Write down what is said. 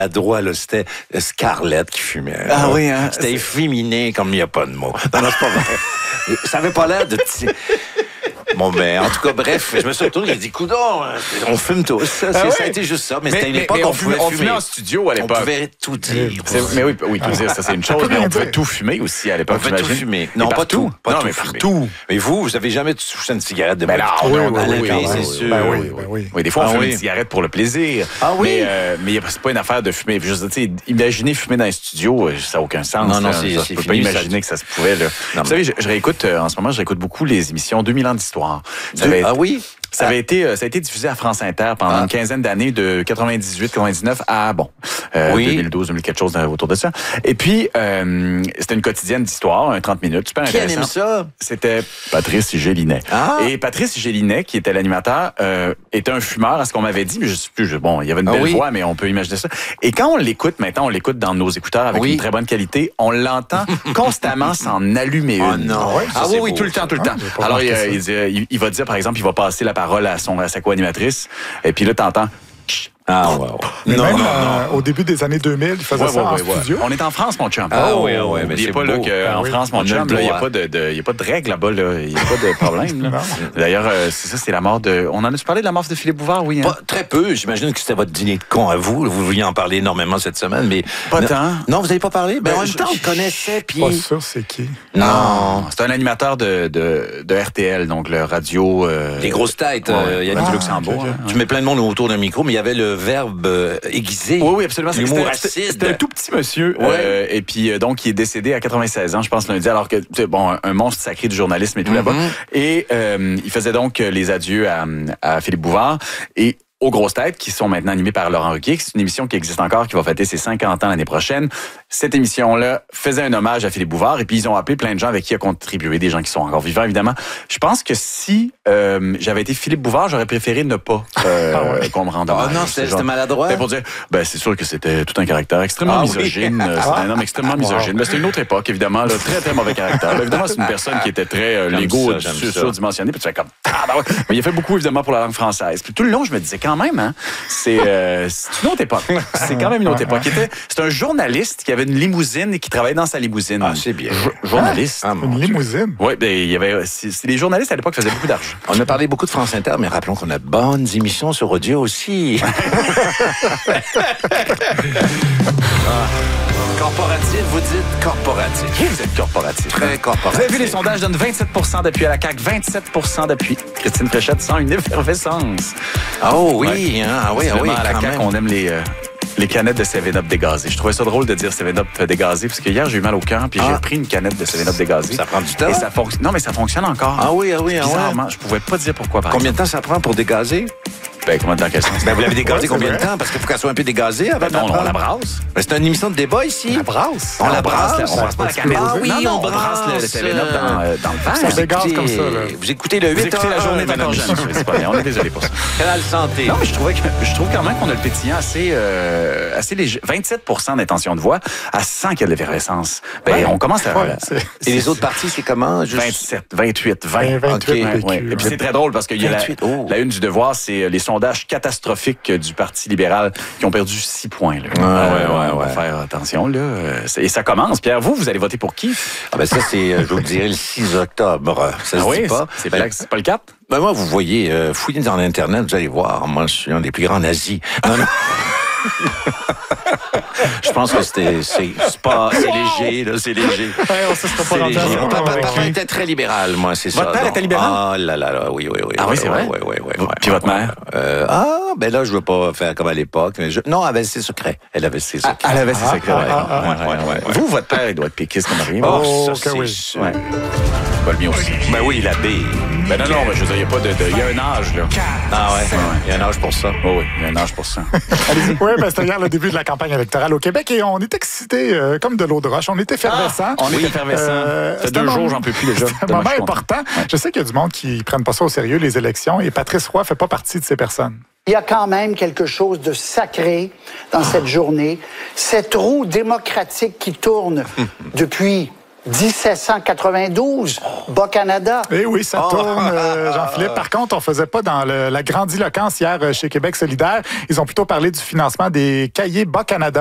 À droite, là, c'était Scarlett qui fumait. Ah oui, hein? C'était efféminé comme il n'y a pas de mots. Non, c'est pas vrai. Ça avait pas l'air de... Bon, ben, en tout cas, bref, je me suis retourné, j'ai dit, coudonc, on fume tous. Ça a été juste ça. Mais c'était une époque où on pouvait fumer. On fumait en studio à l'époque. On pouvait tout dire. Mais oui, tout dire, ça c'est une chose, mais on pouvait tout fumer aussi à l'époque. On pouvait tout fumer. Non, pas tout. Non, mais partout. Mais vous avez jamais touché une cigarette de ben oui, c'est sûr. Oui, des fois, on fume une cigarette pour le plaisir. Ah oui? Mais c'est pas une affaire de fumer. Juste, tu sais, imaginer fumer dans un studio, ça n'a aucun sens. Non, je peux pas imaginer que ça se pouvait, là. Vous savez, je réécoute, en ce moment, je réécoute beaucoup les émissions 2000 ans d'histoire. Ah oui? Ça a été diffusé à France Inter pendant une quinzaine d'années, de 98-99 à 2012, 2000 quelque chose autour de ça. Et puis c'était une quotidienne d'histoire, 30 minutes, super intéressant. Qui anime ça? C'était Patrice Gélinet. Et Patrice Gélinet, qui était l'animateur, était un fumeur, à ce qu'on m'avait dit, mais je sais plus. Bon, il y avait une belle voix, mais on peut imaginer ça. Et quand on l'écoute maintenant, on l'écoute dans nos écouteurs avec une très bonne qualité, on l'entend constamment s'en allumer une. Oh non. Oui, tout le temps. Alors il va dire, par exemple, il va passer la parole à sa co-animatrice, et puis là, t'entends... Ah, wow. Non. Au début des années 2000, il faisait ça en studio. On est en France, mon chum. Ah oui, mais n'oubliez c'est pas là, qu'en France, mon chum, il n'y a pas de règles là-bas. Il n'y a pas de problème. Là. D'ailleurs, c'est la mort de... On en a parlé de la mort de Philippe Bouvard, oui. Hein? Pas, très peu. J'imagine que c'était votre dîner de con à vous. Vous vouliez en parler énormément cette semaine, mais... Pas tant. Non, vous n'avez pas parlé? Ben, en même temps, on le connaissait, puis... Pas sûr, c'est qui? Non. C'est un animateur de RTL, donc le radio... Les grosses têtes. Yannick Luxembourg. Tu mets plein de monde autour d'un micro, mais il y avait le verbe... aiguisé. Oui, absolument. C'était un tout petit monsieur. Et puis, donc, il est décédé à 96 ans, je pense, lundi, alors que, bon, un monstre sacré du journalisme et tout là-bas. Et il faisait donc les adieux à Philippe Bouvard. Et aux grosses têtes, qui sont maintenant animées par Laurent Ruquier. C'est une émission qui existe encore, qui va fêter ses 50 ans l'année prochaine. Cette émission-là faisait un hommage à Philippe Bouvard, et puis ils ont appelé plein de gens avec qui il a contribué, des gens qui sont encore vivants, évidemment. Je pense que si j'avais été Philippe Bouvard, j'aurais préféré ne pas qu'on me rende hommage. Ah non, c'était maladroit? Pour dire, c'est sûr que c'était tout un caractère extrêmement misogyne. C'était un homme extrêmement misogyne. Mais c'était une autre époque, évidemment. Là, très, très mauvais caractère. Là, évidemment, c'est une personne qui était très surdimensionnée. Puis tu fais comme... Mais il a fait beaucoup, évidemment, pour la langue française. Puis tout le long, je me disais, quand même, hein, c'est une autre époque. C'est quand même une autre époque. C'est un journaliste qui avait une limousine et qui travaillait dans sa limousine. Ah, c'est bien. Journaliste. Une limousine? Oui, il y avait... Les journalistes, à l'époque, faisaient beaucoup d'argent. On a parlé beaucoup de France Inter, mais rappelons qu'on a de bonnes émissions sur audio aussi. Corporatif, vous dites corporatif. Vous êtes corporatif. Très corporatif. Vous avez vu, les sondages donnent 27% d'appui à la CAQ, 27% d'appui. Christine Fréchette sent une effervescence. Oh oui, à la CAQ, on aime les canettes de 7-Up dégazées. Je trouvais ça drôle de dire 7-Up dégazé, parce que hier, j'ai eu mal au cœur, puis j'ai pris une canette de 7-Up dégazée. Ça prend du temps? Et non, mais ça fonctionne encore. Ah oui. Bizarrement, je pouvais pas dire pourquoi. Combien de temps ça prend pour dégazer? Comment dans quel sens? Vous l'avez dégazé combien de temps? Parce qu'il faut qu'elle soit un peu dégazée avant non, on la brasse. C'est une émission de débat ici. La brasse? On la brasse. On brasse pas la canette. Ah oui, on brasse le 7-Up dans le verre. Ça dégaze comme ça, là. Vous écoutez le 8 Vous écoutez la journée de la jeune. C'est pas bien, on est désolé pour ça. Canal Santé. Non, mais je trouve quand même qu'on a le pétillant assez léger. 27% d'intention de voix à 100 qu'il y a de l'effervescence. On commence à... Et les autres partis, c'est comment? 27, 28, 20. 28. Et puis c'est très drôle parce qu'il y a la une du Devoir, c'est les sondages catastrophiques du Parti libéral qui ont perdu 6 points. Là. On va faire attention. Là. Et ça commence. Pierre, vous allez voter pour qui? Ça, c'est, je vous le dirai, le 6 octobre. Ça se dit pas. C'est pas le 4? Moi, vous voyez, fouillez dans l'Internet, vous allez voir. Moi, je suis un des plus grands nazis. Non. Je pense que c'est léger, là, c'est léger. Ça sera pas léger. Mon papa était très libéral, moi, c'est ça. Votre père était libéral? Ah là, oui. Ah oui, c'est vrai? Oui. Puis votre mère? Là, je veux pas faire comme à l'époque. Non, elle avait ses secrets. Elle avait ses secrets. Elle avait ses secrets, Vous, votre père, il doit être péquiste comme rien. Ça, c'est sûr. Pas le mien aussi. Oui, l'abbé. Non, mais je veux dire, il y a un âge, là. Ah ouais? Il y a un âge pour ça. Oui, il y a un âge pour ça. Oui, c'était hier le début de la campagne électorale au Québec et on est excités comme de l'eau de roche. On est effervescents. On est effervescents. Ça fait 2 jours, j'en peux plus déjà. C'est un moment important. Je sais qu'il y a du monde qui ne prennent pas ça au sérieux, les élections, et Patrice Roy ne fait pas partie de ces personnes. Il y a quand même quelque chose de sacré dans cette journée. Cette roue démocratique qui tourne depuis 1792, Bas-Canada. Eh oui, ça tourne, Jean-Philippe. Par contre, on faisait pas dans la grandiloquence hier chez Québec solidaire. Ils ont plutôt parlé du financement des cahiers Bas-Canada.